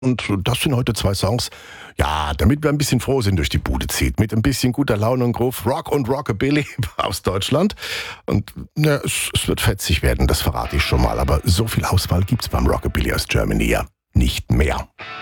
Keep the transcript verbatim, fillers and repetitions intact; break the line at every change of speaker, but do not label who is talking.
Und das sind heute zwei Songs, ja, damit wir ein bisschen froh sind, durch die Bude zieht. Mit ein bisschen guter Laune und Groove. Rock und Rockabilly aus Deutschland. Und ja, es, es wird fetzig werden, das verrate ich schon mal. Aber so viel Auswahl gibt's beim Rockabilly aus Germany ja nicht mehr.